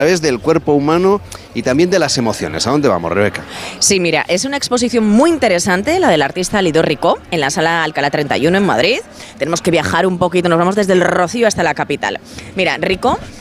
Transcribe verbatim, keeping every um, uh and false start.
través del cuerpo humano y también de las emociones. ¿A dónde vamos, Rebeca? Sí, mira, es una exposición muy interesante, la del artista Lidó Ricó, en la Sala Alcalá treinta y uno en Madrid. Tenemos que viajar un poquito, nos vamos desde el Rocío hasta la capital. Mira, Ricó